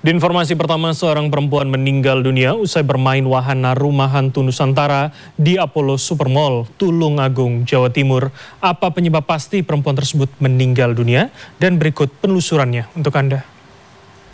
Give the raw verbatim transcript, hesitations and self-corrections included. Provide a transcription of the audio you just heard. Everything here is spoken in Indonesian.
Di informasi pertama, seorang perempuan meninggal dunia usai bermain wahana rumah hantu Nusantara di Apollo Supermall, Tulung Agung, Jawa Timur. Apa penyebab pasti perempuan tersebut meninggal dunia? Dan berikut penelusurannya untuk Anda.